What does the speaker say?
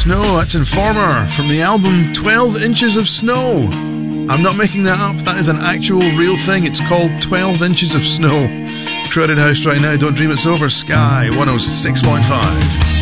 Snow. That's Informer from the album 12 Inches of Snow. I'm not making that up. That is an actual real thing. It's called 12 Inches of Snow. Crowded House right now. Don't dream it's over. Sky 106.5.